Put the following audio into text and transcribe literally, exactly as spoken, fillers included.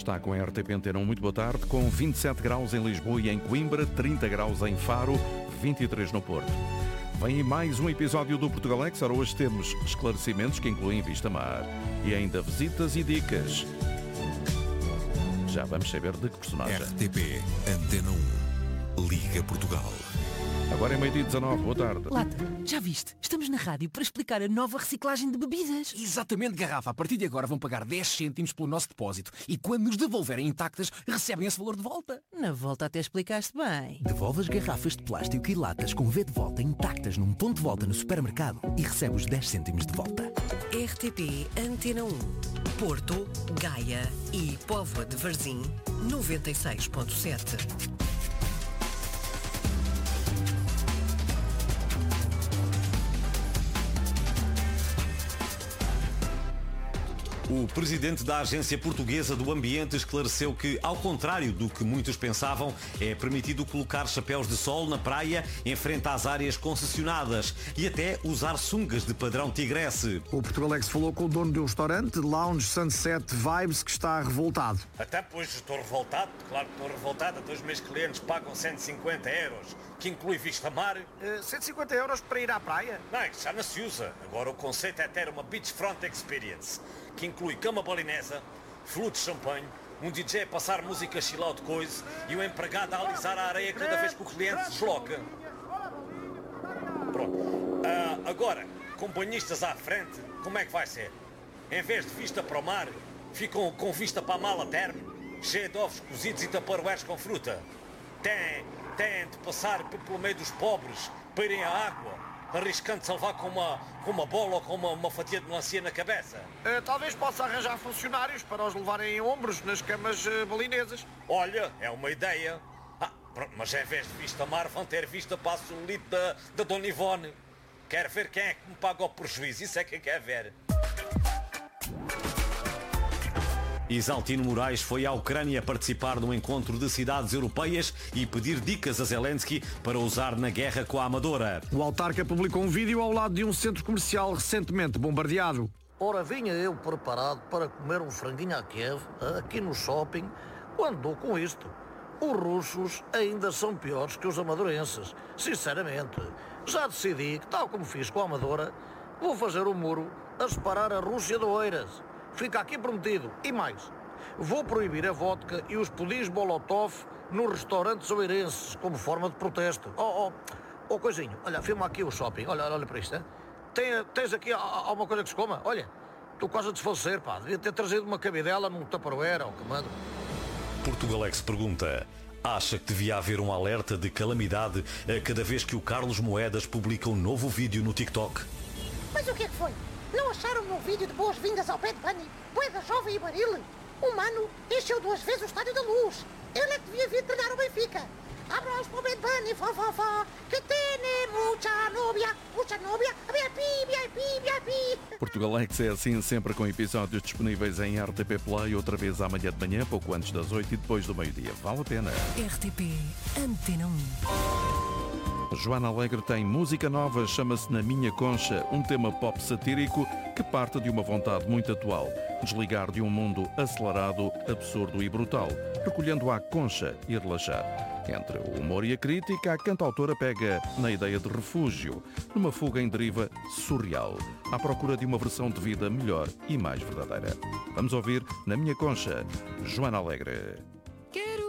Está com a R T P Antena um, muito boa tarde, com vinte e sete graus em Lisboa e em Coimbra, trinta graus em Faro, vinte e três no Porto. Vem aí mais um episódio do Portugalex. Ora, hoje temos esclarecimentos que incluem Vista Mar e ainda visitas e dicas. Já vamos saber de que personagem. R T P Antena um, Liga Portugal. Agora é meio-dia dezanove, boa tarde. Lata, já viste? Estamos na rádio para explicar a nova reciclagem de bebidas. Exatamente, Garrafa. A partir de agora vão pagar dez cêntimos pelo nosso depósito. E quando nos devolverem intactas, recebem esse valor de volta. Na volta até explicaste bem. Devolve as garrafas de plástico e latas com V de volta intactas num ponto de volta no supermercado e recebe os dez cêntimos de volta. R T P Antena um. Porto, Gaia e Póvoa de Varzim, noventa e seis ponto sete. O presidente da Agência Portuguesa do Ambiente esclareceu que, ao contrário do que muitos pensavam, é permitido colocar chapéus de sol na praia em frente às áreas concessionadas e até usar sungas de padrão tigresse. O Portugalex falou com o dono de um restaurante, Lounge Sunset Vibes, que está revoltado. Até pois estou revoltado, claro que estou revoltado. Até os meus clientes pagam cento e cinquenta euros, que inclui vista-mar. Uh, cento e cinquenta euros para ir à praia? Não, isso já não se usa. Agora o conceito é ter uma beachfront experience, que inclui cama balinesa, flute de champanhe, um D J a passar música chill de coisa e o empregado a alisar a areia cada vez que o cliente se desloca. Pronto. Uh, agora, com banhistas à frente, como é que vai ser? Em vez de vista para o mar, ficam com vista para a mala terme, cheia de ovos cozidos e taparoeiros com fruta. Tem, tem de passar pelo meio dos pobres para irem à água, arriscando-se a levar com uma, com uma bola ou com uma, uma fatia de melancia na cabeça. Uh, talvez possa arranjar funcionários para os levarem em ombros nas camas uh, balinesas. Olha, é uma ideia. Ah, pronto, mas em vez de vista mar, vão ter vista para a solite da, da Dona Ivone. Quero ver quem é que me paga o prejuízo, isso é que quer ver. Isaltino Moraes foi à Ucrânia participar num encontro de cidades europeias e pedir dicas a Zelensky para usar na guerra com a Amadora. O autarca publicou um vídeo ao lado de um centro comercial recentemente bombardeado. Ora, vinha eu preparado para comer um franguinho à Kiev, aqui no shopping, quando dou com isto. Os russos ainda são piores que os amadorenses. Sinceramente, já decidi que, tal como fiz com a Amadora, vou fazer o muro a separar a Rússia de Oeiras. Fica aqui prometido. E mais, vou proibir a vodka e os pudins Molotov nos restaurantes oeirenses, como forma de protesto. Oh, oh, oh coisinho, olha, filma aqui o shopping. Olha, olha para isto, hein? Tem, tens aqui alguma coisa que se coma? Olha, estou quase a desfalecer, pá. Devia ter trazido uma cabidela num tupperware ou comando. Portugalex pergunta: acha que devia haver um alerta de calamidade a cada vez que o Carlos Moedas publica um novo vídeo no TikTok? Mas o que é que foi? Não acharam o meu vídeo de boas-vindas ao Bad Bunny? Poeda jovem e baril? O mano encheu duas vezes o Estádio da Luz. Ele é que devia vir treinar o Benfica. Abraço para o Bad Bunny, fó, fó, fó, que tem mucha novia, mucha novia, V I P, V I P, V I P. Portugalex é assim, sempre com episódios disponíveis em R T P Play, outra vez amanhã de manhã, pouco antes das oito e depois do meio-dia. Vale a pena. R T P Antena um. Joana Alegre tem música nova, chama-se Na Minha Concha, um tema pop satírico que parte de uma vontade muito atual, desligar de um mundo acelerado, absurdo e brutal, recolhendo à concha e relaxar. Entre o humor e a crítica, a cantautora pega na ideia de refúgio, numa fuga em deriva surreal, à procura de uma versão de vida melhor e mais verdadeira. Vamos ouvir Na Minha Concha, Joana Alegre.